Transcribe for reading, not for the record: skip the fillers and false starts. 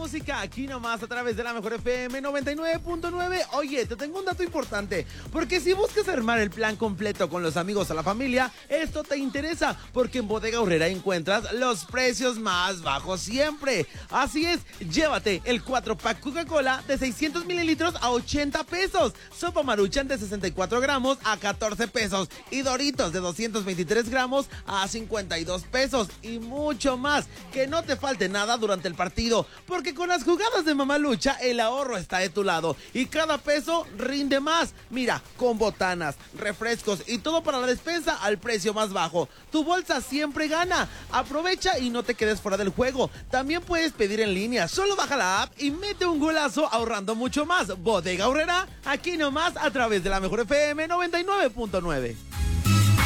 música aquí nomás a través de la Mejor FM 99.9. Oye, te tengo un dato importante, porque si buscas armar el plan completo con los amigos o la familia, esto te interesa, porque en Bodega Aurrera encuentras los precios más bajos siempre. Así es, llévate el 4-pack Coca-Cola de 600 mililitros a 80 pesos, sopa Maruchan de 64 gramos a 14 pesos y Doritos de 223 gramos a 52 pesos y mucho más. Que no te falte nada durante el partido, porque con las jugadas de Mamalucha el ahorro está de tu lado y cada peso rinde más. Mira, con botanas, refrescos y todo para la despensa al precio más bajo. Tu bolsa siempre gana. Aprovecha y no te quedes fuera del juego. También puedes pedir en línea. Solo baja la app y mete un golazo ahorrando mucho más. Bodega Aurrera, aquí nomás a través de la Mejor FM 99.9.